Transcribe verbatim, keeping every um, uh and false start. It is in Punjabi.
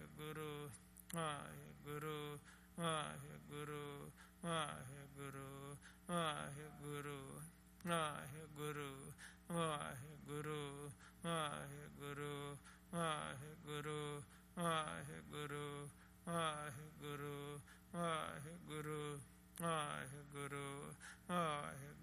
ਵਾਹਿਗੁਰੂ ਵਾਹਿਗੁਰੂ ਵਾਹਿਗੁਰੂ ਵਾਹਿਗੁਰੂ ਵਾਹਿਗੁਰੂ ਵਾਹਿਗੁਰੂ ਵਾਹਿਗੁਰੂ ਵਾਹਿਗੁਰੂ ਵਾਹਿਗੁਰੂ ਵਾਹਿਗੁਰੂ ਵਾਹਿਗੁਰੂ ਵਾਹਿਗੁਰੂ ਵਾਹਿਗੁਰੂ ਵਾਹਿਗੁਰੂ ਵਾਹਿਗੁਰੂ